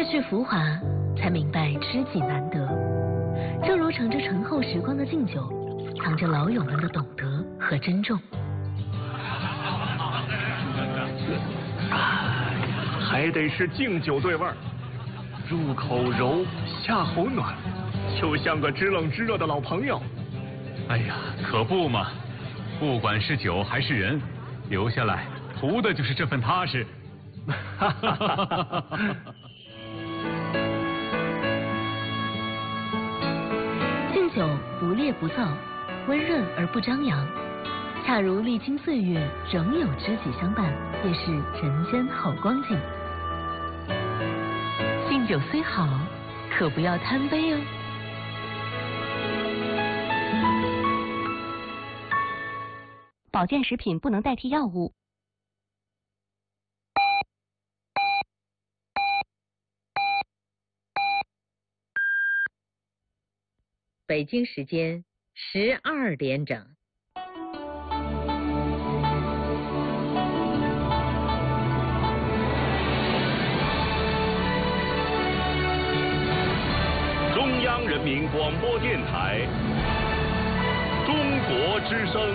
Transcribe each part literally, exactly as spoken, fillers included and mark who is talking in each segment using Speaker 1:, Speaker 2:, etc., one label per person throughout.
Speaker 1: 去浮华，才明白知己难得。正如盛着醇厚时光的敬酒，藏着老友们的懂得和珍重。
Speaker 2: 还得是敬酒对味儿，入口柔，下喉暖，就像个知冷知热的老朋友。
Speaker 3: 哎呀，可不嘛！不管是酒还是人，留下来图的就是这份踏实。哈哈哈哈哈！
Speaker 1: 敬酒不烈不躁，温润而不张扬，恰如历经岁月仍有知己相伴，也是人间好光景。敬酒虽好，可不要贪杯哦。
Speaker 4: 保健食品不能代替药物。
Speaker 5: 北京时间十二点整。
Speaker 2: 中央人民广播电台，中国之声。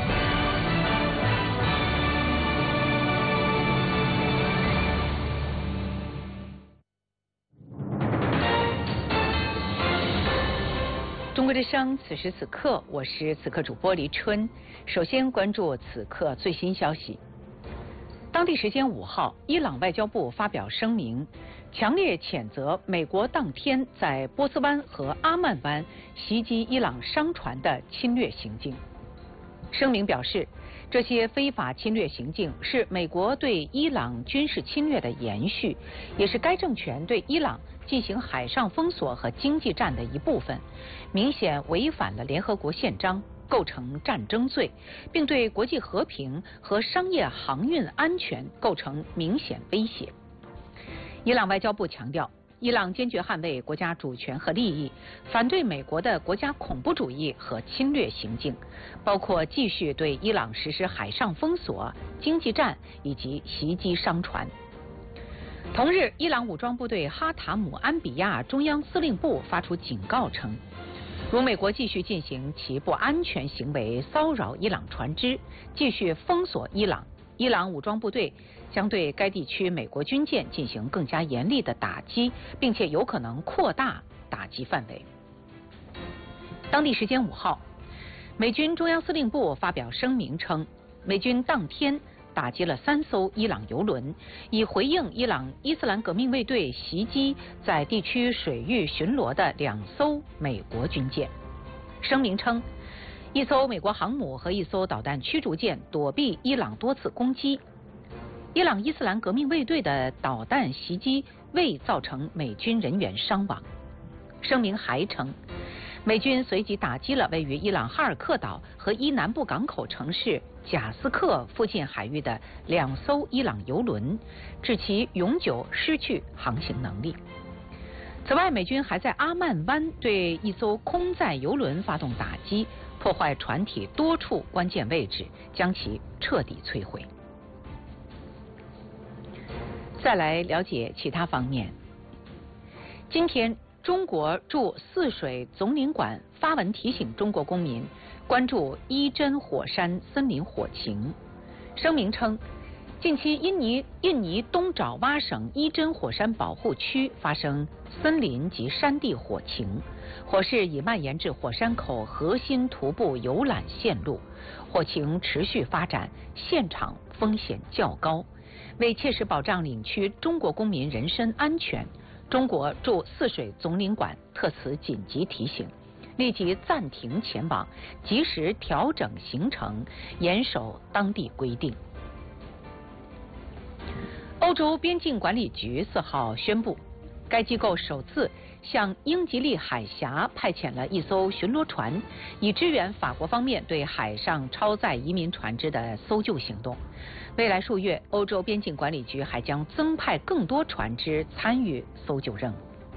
Speaker 6: 中国之声，此时此刻，我是此刻主播黎春。首先关注此刻最新消息。当地时间五号，伊朗外交部发表声明，强烈谴责美国当天在波斯湾和阿曼湾袭击伊朗商船的侵略行径。声明表示，这些非法侵略行径是美国对伊朗军事侵略的延续，也是该政权对伊朗进行海上封锁和经济战的一部分，明显违反了联合国宪章，构成战争罪，并对国际和平和商业航运安全构成明显威胁。伊朗外交部强调，伊朗坚决捍卫国家主权和利益，反对美国的国家恐怖主义和侵略行径，包括继续对伊朗实施海上封锁、经济战以及袭击商船。同日，伊朗武装部队哈塔姆安比亚中央司令部发出警告称，如美国继续进行其不安全行为，骚扰伊朗船只，继续封锁伊朗，伊朗武装部队将对该地区美国军舰进行更加严厉的打击，并且有可能扩大打击范围。当地时间五号，美军中央司令部发表声明称，美军当天打击了三艘伊朗油轮，以回应伊朗伊斯兰革命卫队袭击在地区水域巡逻的两艘美国军舰。声明称，一艘美国航母和一艘导弹驱逐舰躲避伊朗多次攻击，伊朗伊斯兰革命卫队的导弹袭击未造成美军人员伤亡。声明还称，美军随即打击了位于伊朗哈尔克岛和伊南部港口城市贾斯克附近海域的两艘伊朗油轮，致其永久失去航行能力。此外，美军还在阿曼湾对一艘空载油轮发动打击，破坏船体多处关键位置，将其彻底摧毁。再来了解其他方面。今天，中国驻泗水总领馆发文提醒中国公民关注伊真火山森林火情。声明称，近期印尼印尼东爪哇省伊真火山保护区发生森林及山地火情，火势已蔓延至火山口核心徒步游览线路，火情持续发展，现场风险较高。为切实保障领区中国公民人身安全，中国驻泗水总领馆特此紧急提醒，立即暂停前往，及时调整行程，严守当地规定。欧洲边境管理局四号宣布，该机构首次向英吉利海峡派遣了一艘巡逻船，以支援法国方面对海上超载移民船只的搜救行动。未来数月，欧洲边境管理局还将增派更多船只参与搜救任务。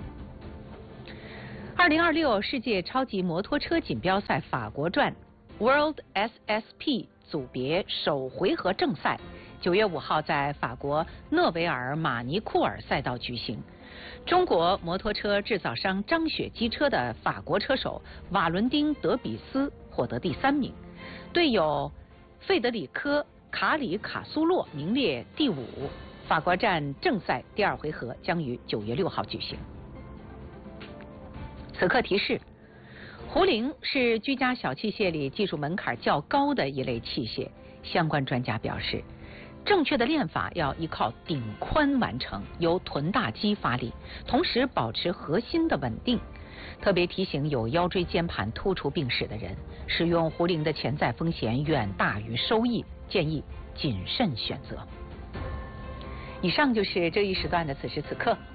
Speaker 6: 二零二六世界超级摩托车锦标赛法国站 World S S P 组别首回合正赛九月五号在法国讷维尔马尼库尔赛道举行。中国摩托车制造商张雪机车的法国车手瓦伦丁·德比斯获得第三名，队友费德里科·卡里卡苏洛名列第五。法国站正赛第二回合将于九月六号举行。此刻提示：壶铃是居家小器械里技术门槛较高的一类器械。相关专家表示，正确的练法要依靠顶髋完成，由臀大肌发力，同时保持核心的稳定。特别提醒有腰椎间盘突出病史的人，使用壶铃的潜在风险远大于收益，建议谨慎选择。以上就是这一时段的此时此刻。